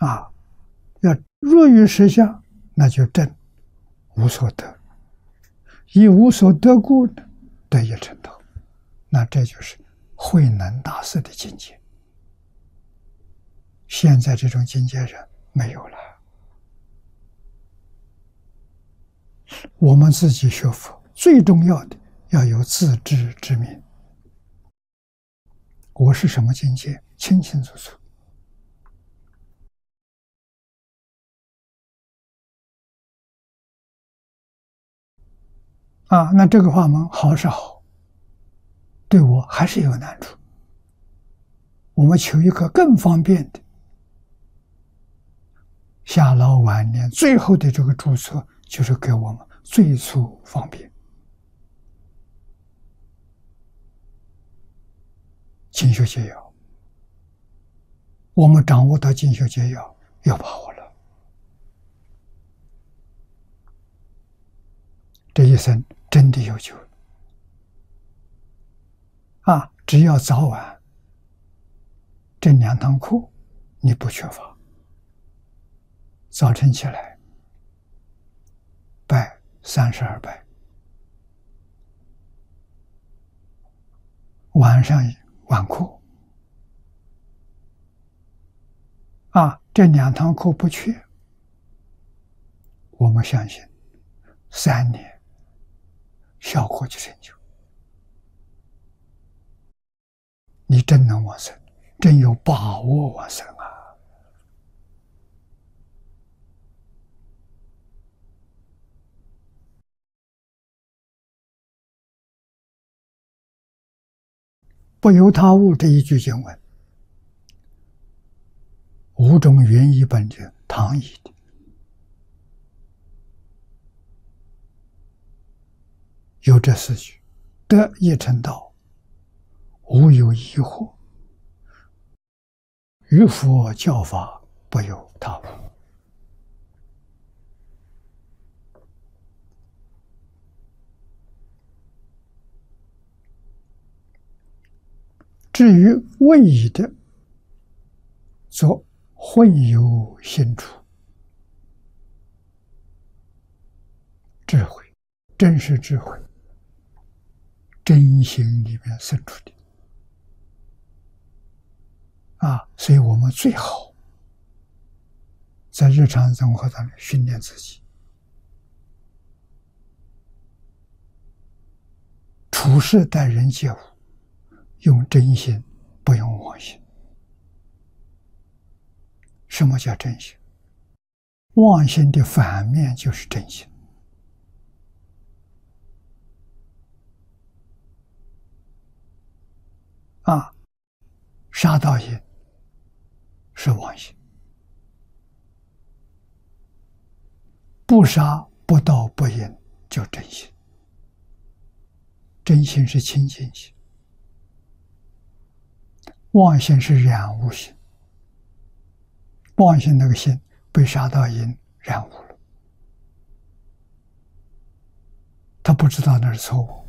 啊，要入于实相，那就证无所得，以无所得故得一成道，那这就是慧能大师的境界。现在这种境界人没有了。我们自己学佛，最重要的要有自知之明。我是什么境界，清清楚楚。那这个法门好是好，对我还是有难处。我们求一个更方便的，下老晚年最后的这个注册，就是给我们最初方便。精修解药，我们掌握到精修解药，有把握了。这一生真的有救只要早晚这2堂课你不缺乏，早晨起来拜32拜，晚上晚课这2堂课不缺，我们相信3年效果就成就。你真能往生，真有把握往生不由他物这一句经文，五种原译本的唐译的，有这4句：得一成道，无有疑惑，于佛教法不由他物。至于谓语的，则会有心处，智慧，真是智慧，真心里面生出的所以我们最好在日常生活当中训练自己，处事待人接物用真心，不用妄心。什么叫真心？妄心的反面就是真心杀盗淫是妄心，不杀不盗不淫就真心。真心是清净心，妄心是染污心。妄心那个心被杀盗淫染污了，他不知道那是错误。